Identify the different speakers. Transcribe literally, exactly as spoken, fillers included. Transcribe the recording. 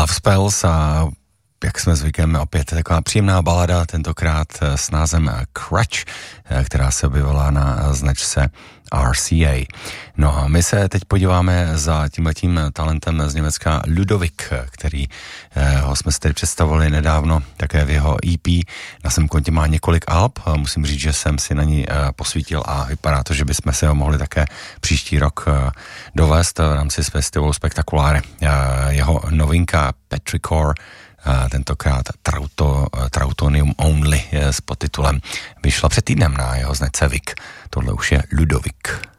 Speaker 1: Love Spells a jak jsme zvykem, opět taková příjemná balada, tentokrát s názvem Crutch, která se objevila na značce R C A. No a my se teď podíváme za tímhletím talentem z Německa Ludovik, který ho jsme si tady představovali nedávno také v jeho E P. Na svém kontě má několik alb, musím říct, že jsem si na ní posvítil a vypadá to, že bychom se ho mohli také příští rok dovést v rámci festivalu Spektakuláre. Jeho novinka Petrichor, tentokrát Trauto, Trautonium Only s podtitulem vyšla před týdnem na jeho značce Vik. Tohle už je Ludovik.